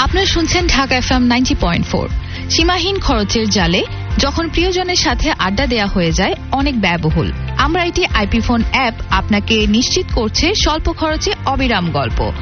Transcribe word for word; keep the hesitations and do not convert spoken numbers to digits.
আপনারা শুনছেন Dhaka FM ninety point four. সীমাহীন খরচের জালে যখন প্রিয়জনের সাথে আড্ডা দেয়া হয়ে যায় অনেক ব্যয়বহুল, আমরা এটি আইপি ফোন অ্যাপ আপনাকে নিশ্চিত করছে স্বল্প খরচে অবিরাম গল্প।